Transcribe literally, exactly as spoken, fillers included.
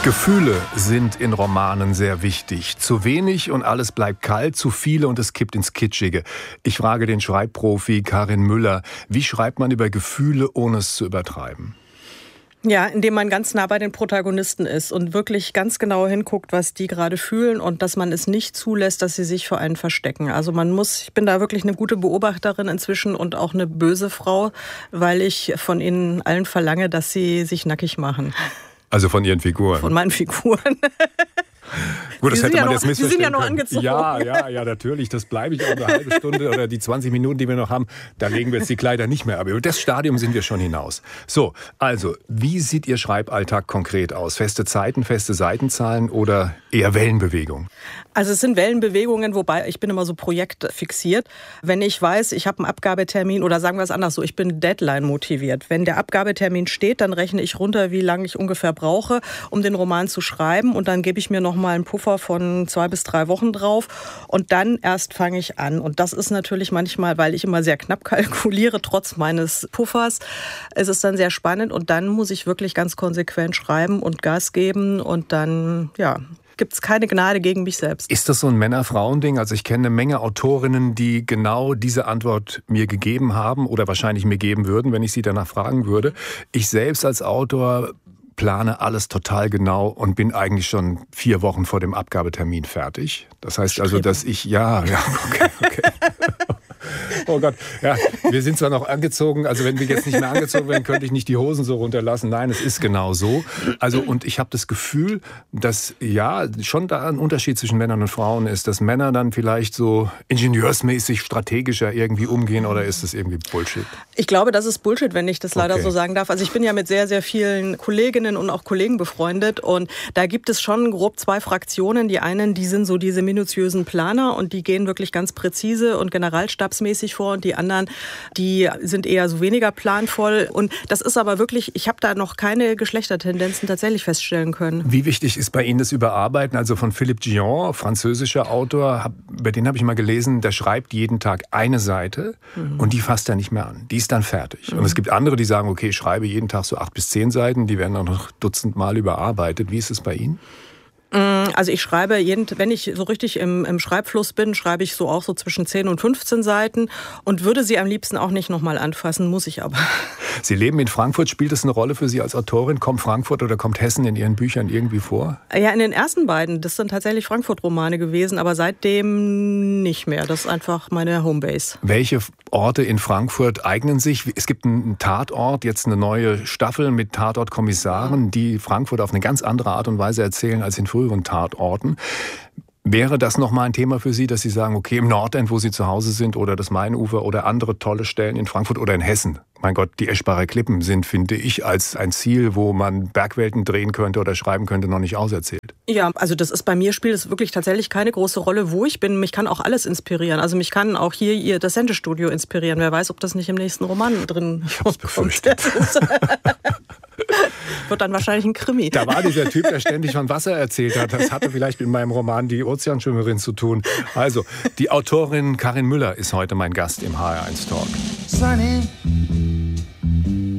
Gefühle sind in Romanen sehr wichtig. Zu wenig und alles bleibt kalt, zu viele und es kippt ins Kitschige. Ich frage den Schreibprofi Karin Müller, wie schreibt man über Gefühle, ohne es zu übertreiben? Ja, indem man ganz nah bei den Protagonisten ist und wirklich ganz genau hinguckt, was die gerade fühlen und dass man es nicht zulässt, dass sie sich vor einen verstecken. Also man muss, ich bin da wirklich eine gute Beobachterin inzwischen und auch eine böse Frau, weil ich von ihnen allen verlange, dass sie sich nackig machen. Also von Ihren Figuren? Von meinen Figuren. Gut, das Sie hätte sind man ja jetzt noch, missverstehen Sie sind ja noch können. angezogen. Ja, ja, ja, natürlich. Das bleibe ich auch eine halbe Stunde oder die zwanzig Minuten, die wir noch haben. Da legen wir jetzt die Kleider nicht mehr. Aber über das Stadium sind wir schon hinaus. So, also, wie sieht Ihr Schreiballtag konkret aus? Feste Zeiten, feste Seitenzahlen oder eher Wellenbewegung? Also es sind Wellenbewegungen, wobei ich bin immer so projektfixiert. Wenn ich weiß, ich habe einen Abgabetermin oder sagen wir es anders so, ich bin Deadline motiviert. Wenn der Abgabetermin steht, dann rechne ich runter, wie lange ich ungefähr brauche, um den Roman zu schreiben. Und dann gebe ich mir noch mal einen Puffer von zwei bis drei Wochen drauf. Und dann erst fange ich an. Und das ist natürlich manchmal, weil ich immer sehr knapp kalkuliere, trotz meines Puffers, ist es dann sehr spannend. Und dann muss ich wirklich ganz konsequent schreiben und Gas geben. Und dann, ja, gibt es keine Gnade gegen mich selbst. Ist das so ein Männer-Frauen-Ding? Also ich kenne eine Menge Autorinnen, die genau diese Antwort mir gegeben haben oder wahrscheinlich mir geben würden, wenn ich sie danach fragen würde. Ich selbst als Autor plane alles total genau und bin eigentlich schon vier Wochen vor dem Abgabetermin fertig. Das heißt also, dass ich, ja, ja, okay, okay. Oh Gott, ja, wir sind zwar noch angezogen, also wenn wir jetzt nicht mehr angezogen wären, könnte ich nicht die Hosen so runterlassen. Nein, es ist genau so. Also und ich habe das Gefühl, dass ja schon da ein Unterschied zwischen Männern und Frauen ist, dass Männer dann vielleicht so ingenieursmäßig strategischer irgendwie umgehen oder ist das irgendwie Bullshit? Ich glaube, das ist Bullshit, wenn ich das leider Okay. so sagen darf. Also ich bin ja mit sehr, sehr vielen Kolleginnen und auch Kollegen befreundet und da gibt es schon grob zwei Fraktionen. Die einen, die sind so diese minutiösen Planer und die gehen wirklich ganz präzise und generalstabsmäßig vor und die anderen, die sind eher so weniger planvoll. Und das ist aber wirklich, ich habe da noch keine Geschlechtertendenzen tatsächlich feststellen können. Wie wichtig ist bei Ihnen das Überarbeiten? Also von Philippe Gillon, französischer Autor, hab, bei dem habe ich mal gelesen, der schreibt jeden Tag eine Seite mhm. und die fasst er nicht mehr an. Die ist dann fertig. Mhm. Und es gibt andere, die sagen, okay, ich schreibe jeden Tag so acht bis zehn Seiten, die werden dann noch dutzendmal überarbeitet. Wie ist es bei Ihnen? Also ich schreibe, jeden, wenn ich so richtig im, im Schreibfluss bin, schreibe ich so auch so zwischen zehn und fünfzehn Seiten und würde sie am liebsten auch nicht nochmal anfassen, muss ich aber. Sie leben in Frankfurt. Spielt das eine Rolle für Sie als Autorin? Kommt Frankfurt oder kommt Hessen in Ihren Büchern irgendwie vor? Ja, in den ersten beiden, das sind tatsächlich Frankfurt-Romane gewesen, aber seitdem nicht mehr. Das ist einfach meine Homebase. Welche Orte in Frankfurt eignen sich? Es gibt einen Tatort, jetzt eine neue Staffel mit Tatortkommissaren, die Frankfurt auf eine ganz andere Art und Weise erzählen als in früheren Tatorten. Wäre das nochmal ein Thema für Sie, dass Sie sagen, okay, im Nordend, wo Sie zu Hause sind, oder das Mainufer oder andere tolle Stellen in Frankfurt oder in Hessen? Mein Gott, die Eschbacher Klippen sind, finde ich, als ein Ziel, wo man Bergwelten drehen könnte oder schreiben könnte, noch nicht auserzählt. Ja, also das ist bei mir, spielt es wirklich tatsächlich keine große Rolle, wo ich bin. Mich kann auch alles inspirieren. Also mich kann auch hier ihr das Sendestudio inspirieren. Wer weiß, ob das nicht im nächsten Roman drin ich hab's befürchtet. Wird dann wahrscheinlich ein Krimi. Da war dieser Typ, der ständig von Wasser erzählt hat. Das hatte vielleicht mit meinem Roman Die Ozeanschwimmerin zu tun. Also, die Autorin Karin Müller ist heute mein Gast im H R eins Talk. Sunny.